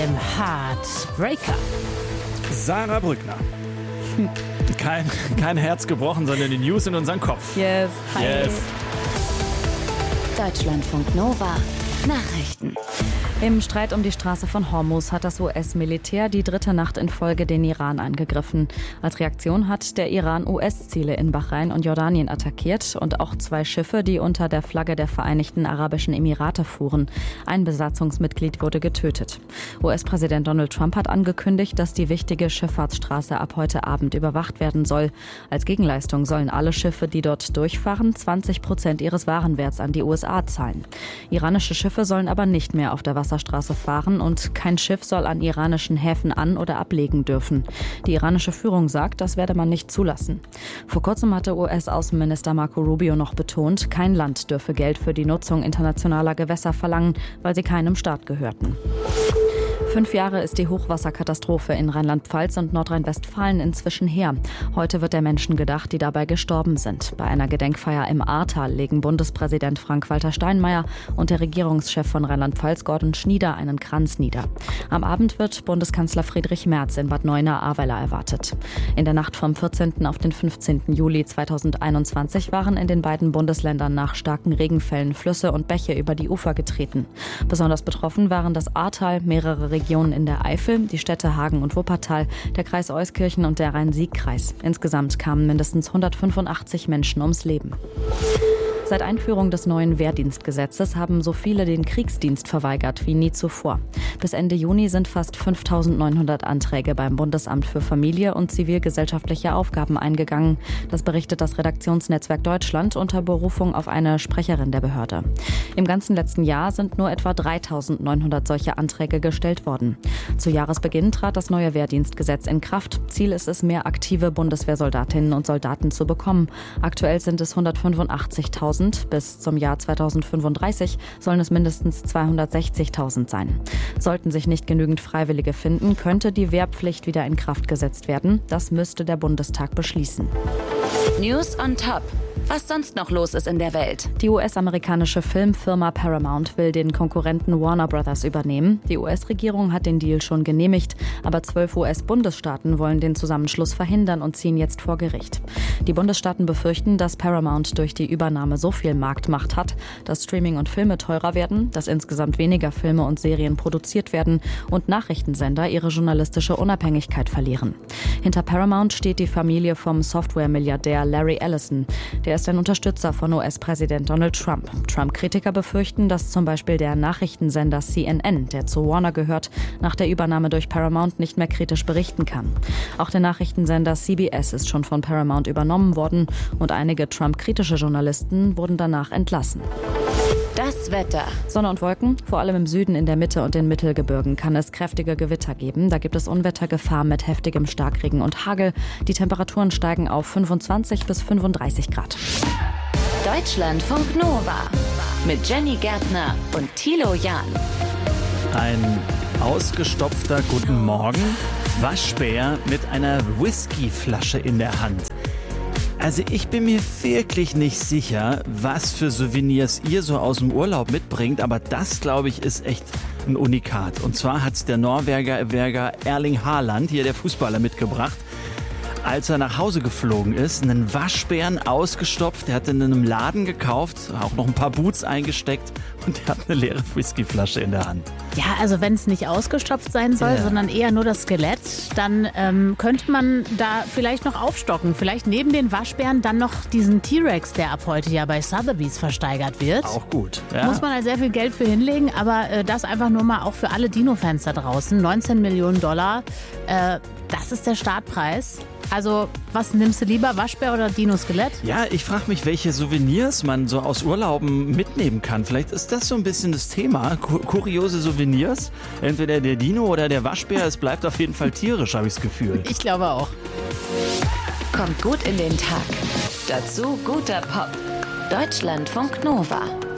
im Heartbreaker. Sarah Brückner. Kein Herz gebrochen, sondern die News in unseren Kopf. Yes. Hi. Yes. Deutschlandfunk Nova. Nachrichten. Im Streit um die Straße von Hormuz hat das US-Militär die 3. Nacht in Folge den Iran angegriffen. Als Reaktion hat der Iran US-Ziele in Bahrain und Jordanien attackiert und auch 2 Schiffe, die unter der Flagge der Vereinigten Arabischen Emirate fuhren. Ein Besatzungsmitglied wurde getötet. US-Präsident Donald Trump hat angekündigt, dass die wichtige Schifffahrtsstraße ab heute Abend überwacht werden soll. Als Gegenleistung sollen alle Schiffe, die dort durchfahren, 20% ihres Warenwerts an die USA zahlen. Iranische Schiffe sollen aber nicht mehr auf der Wasserstraße fahren und kein Schiff soll an iranischen Häfen an- oder ablegen dürfen. Die iranische Führung sagt, das werde man nicht zulassen. Vor kurzem hatte US-Außenminister Marco Rubio noch betont, kein Land dürfe Geld für die Nutzung internationaler Gewässer verlangen, weil sie keinem Staat gehörten. 5 Jahre ist die Hochwasserkatastrophe in Rheinland-Pfalz und Nordrhein-Westfalen inzwischen her. Heute wird der Menschen gedacht, die dabei gestorben sind. Bei einer Gedenkfeier im Ahrtal legen Bundespräsident Frank-Walter Steinmeier und der Regierungschef von Rheinland-Pfalz Gordon Schnieder einen Kranz nieder. Am Abend wird Bundeskanzler Friedrich Merz in Bad Neuenahr-Ahrweiler erwartet. In der Nacht vom 14. auf den 15. Juli 2021 waren in den beiden Bundesländern nach starken Regenfällen Flüsse und Bäche über die Ufer getreten. Besonders betroffen waren das Ahrtal, mehrere Regionen in der Eifel, die Städte Hagen und Wuppertal, der Kreis Euskirchen und der Rhein-Sieg-Kreis. Insgesamt kamen mindestens 185 Menschen ums Leben. Seit Einführung des neuen Wehrdienstgesetzes haben so viele den Kriegsdienst verweigert wie nie zuvor. Bis Ende Juni sind fast 5.900 Anträge beim Bundesamt für Familie und zivilgesellschaftliche Aufgaben eingegangen. Das berichtet das Redaktionsnetzwerk Deutschland unter Berufung auf eine Sprecherin der Behörde. Im ganzen letzten Jahr sind nur etwa 3.900 solche Anträge gestellt worden. Zu Jahresbeginn trat das neue Wehrdienstgesetz in Kraft. Ziel ist es, mehr aktive Bundeswehrsoldatinnen und Soldaten zu bekommen. Aktuell sind es 185.000. Bis zum Jahr 2035 sollen es mindestens 260.000 sein. Sollten sich nicht genügend Freiwillige finden, könnte die Wehrpflicht wieder in Kraft gesetzt werden. Das müsste der Bundestag beschließen. News on Top. Was sonst noch los ist in der Welt. Die US-amerikanische Filmfirma Paramount will den Konkurrenten Warner Brothers übernehmen. Die US-Regierung hat den Deal schon genehmigt, aber 12 US-Bundesstaaten wollen den Zusammenschluss verhindern und ziehen jetzt vor Gericht. Die Bundesstaaten befürchten, dass Paramount durch die Übernahme so viel Marktmacht hat, dass Streaming und Filme teurer werden, dass insgesamt weniger Filme und Serien produziert werden und Nachrichtensender ihre journalistische Unabhängigkeit verlieren. Hinter Paramount steht die Familie vom Software-Milliardär Larry Ellison. Der ist ein Unterstützer von US-Präsident Donald Trump. Trump-Kritiker befürchten, dass zum Beispiel der Nachrichtensender CNN, der zu Warner gehört, nach der Übernahme durch Paramount nicht mehr kritisch berichten kann. Auch der Nachrichtensender CBS ist schon von Paramount übernommen worden und einige Trump-kritische Journalisten wurden danach entlassen. Das Wetter. Sonne und Wolken, vor allem im Süden, in der Mitte und den Mittelgebirgen kann es kräftige Gewitter geben. Da gibt es Unwettergefahr mit heftigem Starkregen und Hagel. Die Temperaturen steigen auf 25 bis 35 Grad. Deutschlandfunk Nova. Mit Jenny Gärtner und Thilo Jahn. Ein ausgestopfter Guten Morgen. Waschbär mit einer Whiskyflasche in der Hand. Also ich bin mir wirklich nicht sicher, was für Souvenirs ihr so aus dem Urlaub mitbringt, aber das, glaube ich, ist echt ein Unikat. Und zwar hat es der Norweger Erling Haaland, hier der Fußballer, mitgebracht. Als er nach Hause geflogen ist, einen Waschbären ausgestopft, der hat in einem Laden gekauft, auch noch ein paar Boots eingesteckt und der hat eine leere Whiskyflasche in der Hand. Ja, also wenn es nicht ausgestopft sein soll, sondern eher nur das Skelett, dann könnte man da vielleicht noch aufstocken. Vielleicht neben den Waschbären dann noch diesen T-Rex, der ab heute ja bei Sotheby's versteigert wird. Auch gut. Ja. Muss man halt sehr viel Geld für hinlegen, aber das einfach nur mal auch für alle Dino-Fans da draußen. 19 Millionen $, das ist der Startpreis. Also, was nimmst du lieber, Waschbär oder Dino-Skelett? Ja, ich frage mich, welche Souvenirs man so aus Urlauben mitnehmen kann. Vielleicht ist das so ein bisschen das Thema. Kuriose Souvenirs. Entweder der Dino oder der Waschbär. Es bleibt auf jeden Fall tierisch, habe ich das Gefühl. Ich glaube auch. Kommt gut in den Tag. Dazu guter Pop. Deutschlandfunk Nova.